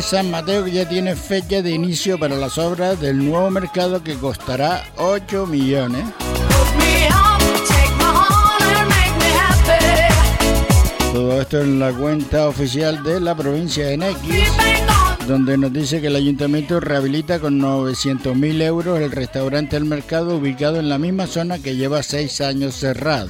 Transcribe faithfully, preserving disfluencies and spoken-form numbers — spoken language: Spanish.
y San Mateo, que ya tiene fecha de inicio para las obras del nuevo mercado que costará ocho millones. Todo esto en la cuenta oficial de la provincia de Nequis, donde nos dice que el ayuntamiento rehabilita con novecientos mil euros el restaurante El Mercado, ubicado en la misma zona que lleva seis años cerrado.